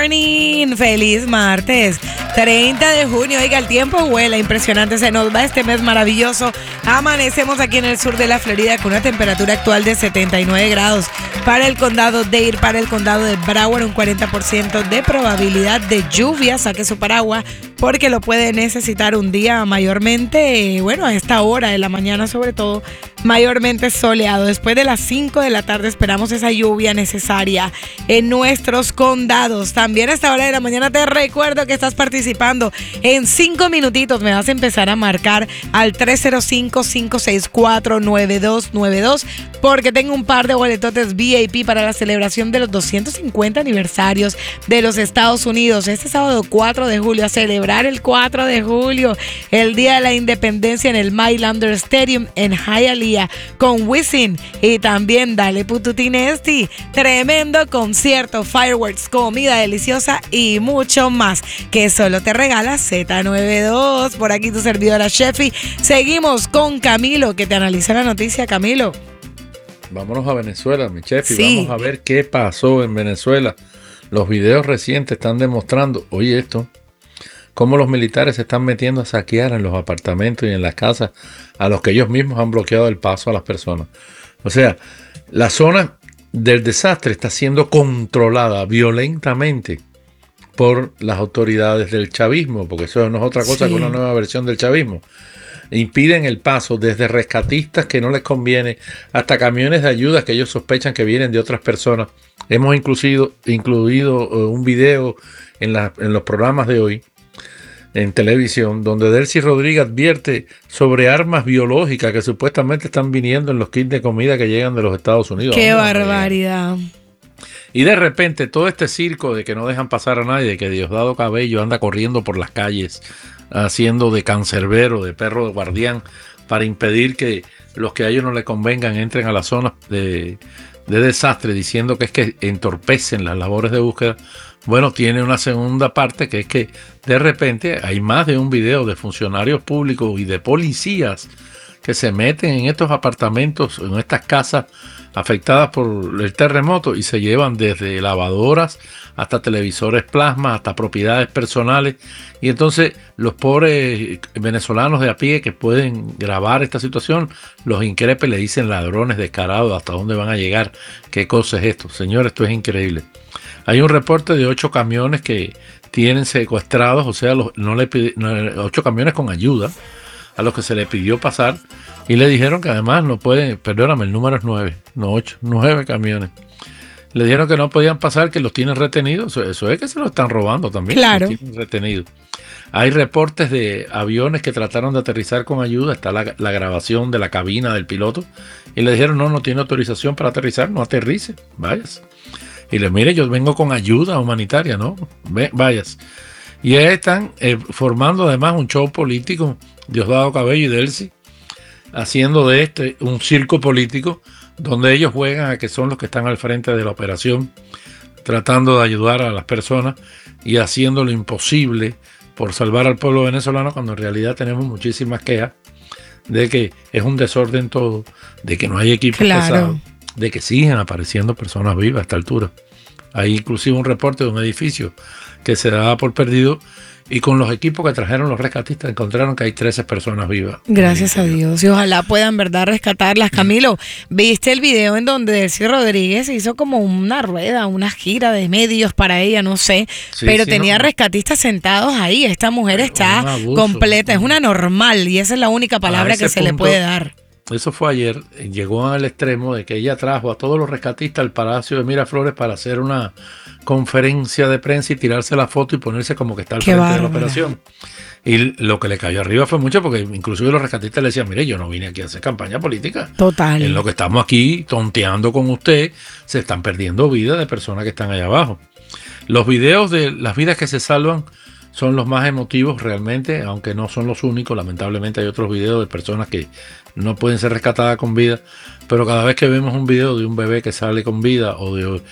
morning. Feliz martes, 30 de junio. Oiga, el tiempo vuela, impresionante. Se nos va este mes maravilloso. Amanecemos aquí en el sur de la Florida con una temperatura actual de 79 grados. Para el condado Dade, para el condado de Broward, un 40% de probabilidad de lluvia. Saque su paraguas porque lo puede necesitar un día mayormente, bueno, a esta hora de la mañana sobre todo, mayormente soleado. Después de las 5 de la tarde esperamos esa lluvia necesaria en nuestros condados. También a esta hora de la mañana te recuerdo que estás participando. En 5 minutitos me vas a empezar a marcar al 305-564-9292 porque tengo un par de boletotes VIP para la celebración de los 250 aniversarios de los Estados Unidos. Este sábado 4 de julio, a celebrar el 4 de julio, el Día de la Independencia en el Mylander Stadium en Hialeah con Wisin y también Dale Pututinesti. Tremendo concierto, fireworks, comida deliciosa y mucho más que solo te regala Z92. Por aquí tu servidora Shefi. Seguimos con Camilo que te analiza la noticia. Camilo. Vámonos a Venezuela, mi Chefi. Sí. Vamos a ver qué pasó en Venezuela. Los videos recientes están demostrando, oye esto, cómo los militares se están metiendo a saquear en los apartamentos y en las casas a los que ellos mismos han bloqueado el paso a las personas. O sea, la zona del desastre está siendo controlada violentamente por las autoridades del chavismo, porque eso no es otra cosa que una nueva versión del chavismo. Impiden el paso desde rescatistas que no les conviene hasta camiones de ayuda que ellos sospechan que vienen de otras personas. Hemos incluido un video en los programas de hoy en televisión donde Delcy Rodríguez advierte sobre armas biológicas que supuestamente están viniendo en los kits de comida que llegan de los Estados Unidos. ¡Qué barbaridad! Y de repente todo este circo de que no dejan pasar a nadie, de que Diosdado Cabello anda corriendo por las calles haciendo de cancerbero, de perro de guardián, para impedir que los que a ellos no les convengan entren a las zonas de desastre, diciendo que es que entorpecen las labores de búsqueda. Bueno, tiene una segunda parte, que es que de repente hay más de un video de funcionarios públicos y de policías que se meten en estos apartamentos, en estas casas afectadas por el terremoto y se llevan desde lavadoras hasta televisores plasma, hasta propiedades personales. Y entonces los pobres venezolanos de a pie que pueden grabar esta situación, los increpes le dicen ladrones descarados, ¿hasta dónde van a llegar? ¿Qué cosa es esto? Señores, esto es increíble. Hay un reporte de 8 camiones que tienen secuestrados, o sea, 8 camiones con ayuda a los que se le pidió pasar y le dijeron que además no pueden, perdóname, el número es 9, no 8, 9 camiones. Le dijeron que no podían pasar, que los tienen retenidos. Eso es que se los están robando también. Claro. Los tienen retenidos. Hay reportes de aviones que trataron de aterrizar con ayuda. Está la grabación de la cabina del piloto. Y le dijeron, no tiene autorización para aterrizar, no aterrice, vayas. Y le mire, yo vengo con ayuda humanitaria, ¿no? Vayas. Y ahí están formando además un show político, Diosdado Cabello y Delcy, haciendo de un circo político donde ellos juegan a que son los que están al frente de la operación, tratando de ayudar a las personas y haciendo lo imposible por salvar al pueblo venezolano, cuando en realidad tenemos muchísimas quejas de que es un desorden todo, de que no hay equipos pesados, de que siguen apareciendo personas vivas a esta altura. Hay inclusive un reporte de un edificio que se daba por perdido y con los equipos que trajeron los rescatistas encontraron que hay 13 personas vivas. Gracias a Dios. Y ojalá puedan, ¿verdad?, rescatarlas. Camilo, ¿viste el video en donde Delcy Rodríguez hizo como una rueda, una gira de medios para ella? No sé, pero tenía rescatistas sentados ahí. Esta mujer está completa, es una normal y esa es la única palabra que se le puede dar. Eso fue ayer, llegó al extremo de que ella trajo a todos los rescatistas al Palacio de Miraflores para hacer una conferencia de prensa y tirarse la foto y ponerse como que está al frente de la operación. Y lo que le cayó arriba fue mucho, porque inclusive los rescatistas le decían, mire, yo no vine aquí a hacer campaña política. Total. En lo que estamos aquí tonteando con usted, se están perdiendo vidas de personas que están allá abajo. Los videos de las vidas que se salvan son los más emotivos realmente, aunque no son los únicos. Lamentablemente hay otros videos de personas que no pueden ser rescatadas con vida, pero cada vez que vemos un video de un bebé que sale con vida o de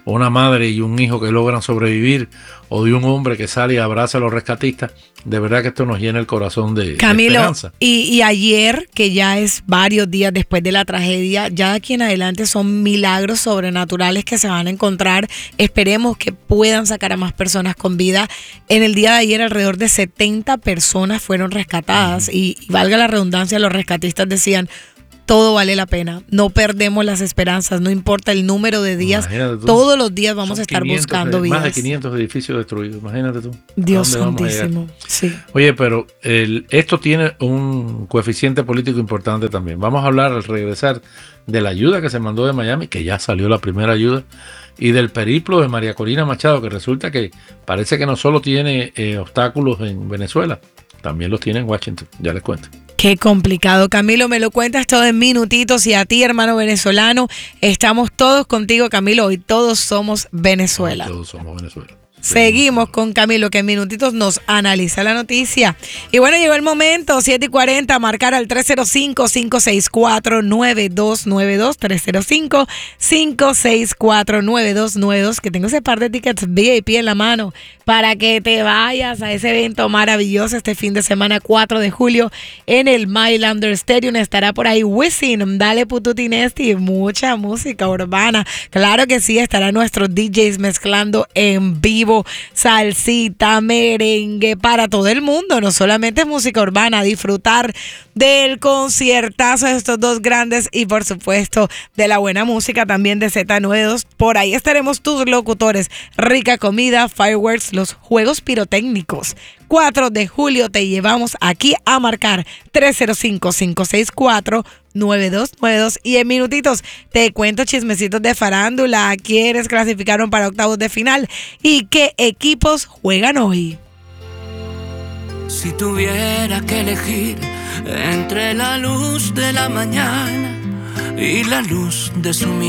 o una madre y un hijo que logran sobrevivir, o de un hombre que sale y abraza a los rescatistas. De verdad que esto nos llena el corazón de esperanza. Y ayer, que ya es varios días después de la tragedia, ya de aquí en adelante son milagros sobrenaturales que se van a encontrar. Esperemos que puedan sacar a más personas con vida. En el día de ayer alrededor de 70 personas fueron rescatadas y valga la redundancia, los rescatistas decían: todo vale la pena, no perdemos las esperanzas, no importa el número de días, todos los días vamos a estar buscando vidas. Más de 500 edificios destruidos, imagínate tú. Dios santísimo, sí. Oye, pero esto tiene un coeficiente político importante también. Vamos a hablar al regresar de la ayuda que se mandó de Miami, que ya salió la primera ayuda, y del periplo de María Corina Machado, que resulta que parece que no solo tiene obstáculos en Venezuela, también los tiene en Washington, ya les cuento. Qué complicado, Camilo, me lo cuentas todo en minutitos. Y a ti, hermano venezolano, estamos todos contigo, Camilo. Hoy todos somos Venezuela. Hoy todos somos Venezuela. Seguimos con Camilo, que en minutitos nos analiza la noticia. Y bueno, llegó el momento, 7:40, marcar al 305-564-9292, 305-564-9292, que tengo ese par de tickets VIP en la mano para que te vayas a ese evento maravilloso este fin de semana, 4 de julio, en el Mylander Stadium. Estará por ahí Wisin, Dale Pututi Nesti, mucha música urbana. Claro que sí, estarán nuestros DJs mezclando en vivo salsita, merengue para todo el mundo, no solamente música urbana. Disfrutar del conciertazo de estos dos grandes y por supuesto de la buena música también de Z92. Por ahí estaremos tus locutores, rica comida, fireworks, los juegos pirotécnicos. 4 de julio te llevamos aquí a marcar 305-564-9292. Y en minutitos te cuento chismecitos de farándula, quiénes clasificaron para octavos de final y qué equipos juegan hoy. Si tuviera que elegir entre la luz de la mañana y la luz de su mirada,